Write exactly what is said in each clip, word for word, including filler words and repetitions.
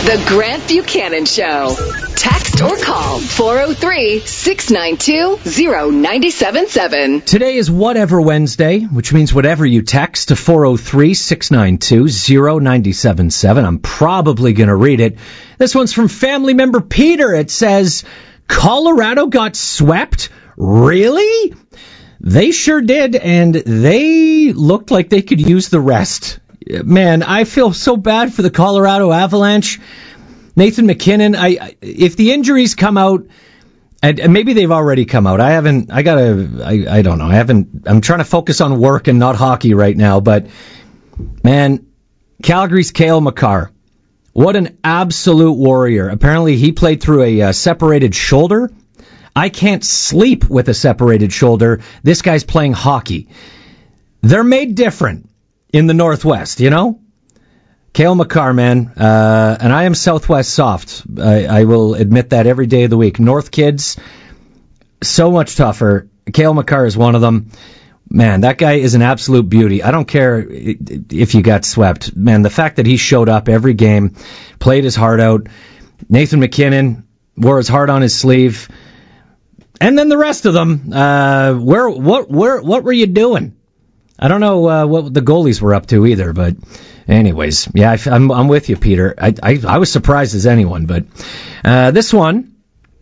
The Grant Buchanan Show. Text or call four oh three, six nine two, oh nine seven seven. Today is Whatever Wednesday, which means whatever you text to four oh three, six nine two, oh nine seven seven. I'm probably going to read it. This one's from family member Peter. It says, Colorado got swept? Really? They sure did, and they looked like they could use the rest. Man, I feel so bad for the Colorado Avalanche. Nathan MacKinnon, I, if the injuries come out, and maybe they've already come out. I haven't, I gotta, I, I don't know. I haven't, I'm trying to focus on work and not hockey right now, but man, Calgary's Cale Makar. What an absolute warrior. Apparently he played through a uh, separated shoulder. I can't sleep with a separated shoulder. This guy's playing hockey. They're made different in the Northwest, you know? Cale Makar, man, uh, and I am Southwest soft. I, I will admit that every day of the week. North kids, so much tougher. Cale Makar is one of them. Man, that guy is an absolute beauty. I don't care if you got swept. Man, the fact that he showed up every game, played his heart out. Nathan MacKinnon wore his heart on his sleeve. And then the rest of them, uh, where, what, where, what were you doing? I don't know uh, what the goalies were up to either, but anyways, yeah, I, I'm, I'm with you, Peter. I, I, I was surprised as anyone, but uh, this one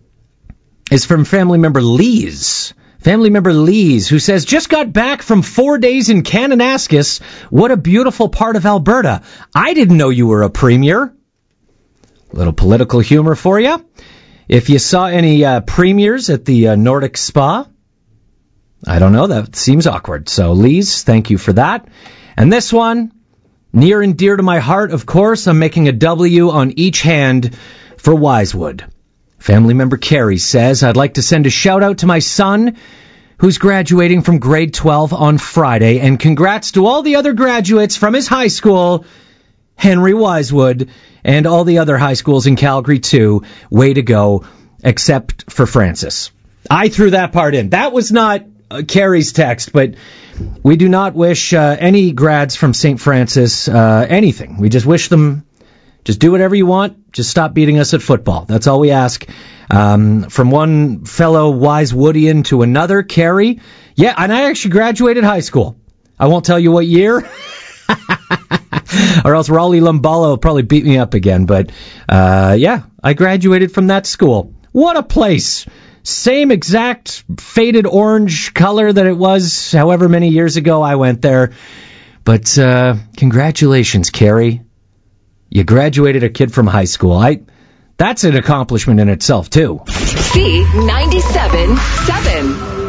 is from family member Lee's. Family member Lee's, who says, just got back from four days in Kananaskis. What a beautiful part of Alberta. I didn't know you were a premier. Little political humor for you. If you saw any uh, premiers at the uh, Nordic Spa, I don't know, that seems awkward. So, Lee's, thank you for that. And this one, near and dear to my heart, of course, I'm making a W on each hand for Wisewood. Family member Carrie says, I'd like to send a shout out to my son, who's graduating from grade twelve on Friday, and congrats to all the other graduates from his high school, Henry Wisewood, and all the other high schools in Calgary, too. Way to go, except for Francis. I threw that part in. That was not uh, Carrie's text, but we do not wish uh, any grads from Saint Francis uh, anything. We just wish them, just do whatever you want. Just stop beating us at football. That's all we ask. Um, from one fellow Wisewoodian to another, Carrie. Yeah, and I actually graduated high school. I won't tell you what year. Or else Raleigh Lumbala will probably beat me up again. But, uh, yeah, I graduated from that school. What a place. Same exact faded orange color that it was however many years ago I went there. But uh, congratulations, Carrie. You graduated a kid from high school. I That's an accomplishment in itself, too. C ninety-seven point seven.